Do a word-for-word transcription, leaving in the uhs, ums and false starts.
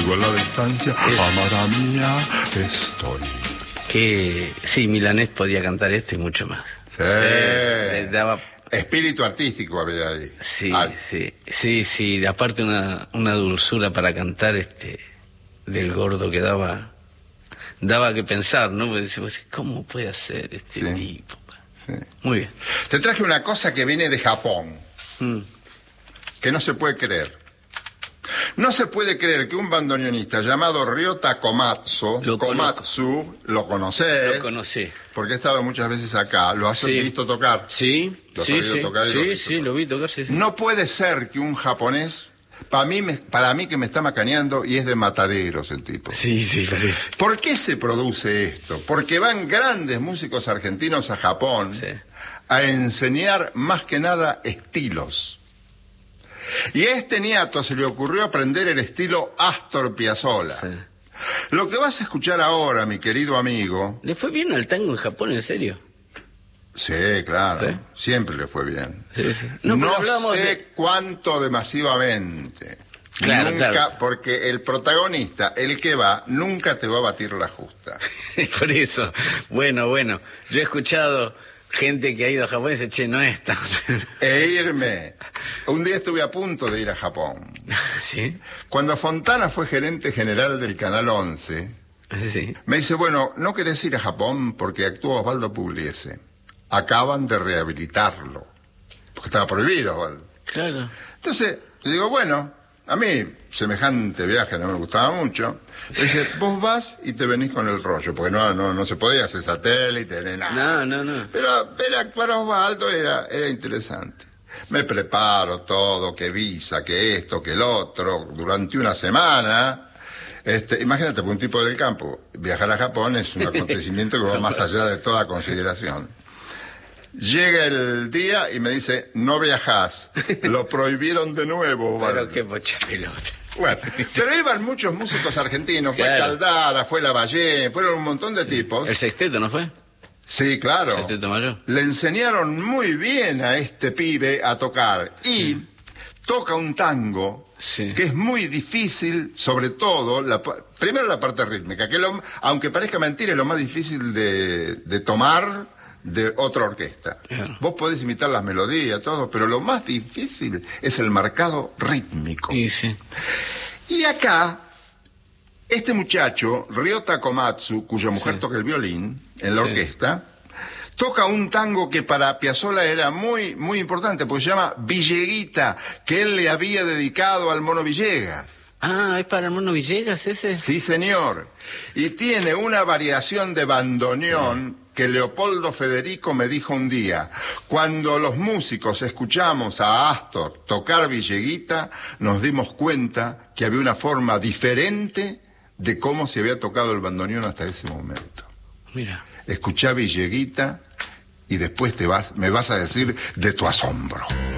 contigo en la distancia, es... amada mía, estoy. Que sí, Milanés podía cantar esto y mucho más. Sí. Eh, le daba... Espíritu artístico había ahí. Sí, Al... sí, sí, sí. Aparte una, una dulzura para cantar este del Gordo que daba, daba que pensar, ¿no? ¿Cómo puede hacer este sí. tipo? Sí. Muy bien. Te traje una cosa que viene de Japón, mm. que no se puede creer. No se puede creer que un bandoneonista llamado Ryota Komatsu, lo Komatsu, lo conocés. Lo conocí. Porque he estado muchas veces acá. ¿Lo has sí. visto tocar? Sí, ¿Lo has sí, sí. tocar y Sí, lo sí, lo vi tocar, sí, sí. No puede ser que un japonés, para mí, me, para mí que me está macaneando y es de Mataderos el tipo. Sí, sí, parece. ¿Por qué se produce esto? Porque van grandes músicos argentinos a Japón sí. a enseñar más que nada estilos. Y a este niato se le ocurrió aprender el estilo Astor Piazzolla. Sí. Lo que vas a escuchar ahora, mi querido amigo... ¿Le fue bien al tango en Japón, en serio? Sí, claro. ¿Sí? Siempre le fue bien. Sí, sí. No, no sé de... cuánto de masivamente. Claro, nunca, claro. Porque el protagonista, el que va, nunca te va a batir la justa. Por eso. Bueno, bueno. Yo he escuchado... gente que ha ido a Japón y dice, che, no es tan... E irme. Un día estuve a punto de ir a Japón. ¿Sí? Cuando Fontana fue gerente general del Canal once, sí. me dice, bueno, ¿no querés ir a Japón? Porque actúa Osvaldo Pugliese. Acaban de rehabilitarlo. Porque estaba prohibido, Osvaldo. Claro. Entonces, le digo, bueno, a mí semejante viaje no me gustaba mucho. Me dice, vos vas y te venís con el rollo, porque no, no, no se podía hacer satélite ni nada. No, no, no. Pero ver actuar a Osvaldo era, era interesante. Me preparo todo, que visa, que esto, que el otro, durante una semana. Este, imagínate, por un tipo del campo, viajar a Japón es un acontecimiento que va más allá de toda consideración. Llega el día y me dice, no viajás, lo prohibieron de nuevo, Osvaldo. Pero qué pocha pelota. Bueno, pero iban muchos músicos argentinos, fue claro. Caldara, fue Lavallée, fueron un montón de tipos. ¿El sexteto no fue? Sí, claro. ¿El sexteto mayor? Le enseñaron muy bien a este pibe a tocar y sí. toca un tango sí. que es muy difícil, sobre todo, la, primero la parte rítmica, que lo, aunque parezca mentira, es lo más difícil de, de tomar de otra orquesta. Claro. Vos podés imitar las melodías, todo, pero lo más difícil es el marcado rítmico. Sí, sí. Y acá, este muchacho, Ryota Komatsu, cuya mujer sí. toca el violín en la sí. orquesta, toca un tango que para Piazzolla era muy, muy importante, porque se llama Villeguita, que él le había dedicado al Mono Villegas. Ah, ¿es para el Mono Villegas ese? Sí, señor. Y tiene una variación de bandoneón sí. que Leopoldo Federico me dijo un día, cuando los músicos escuchamos a Astor tocar Villeguita, nos dimos cuenta que había una forma diferente de cómo se había tocado el bandoneón hasta ese momento. Mira. Escuchá Villeguita y después te vas, me vas a decir de tu asombro.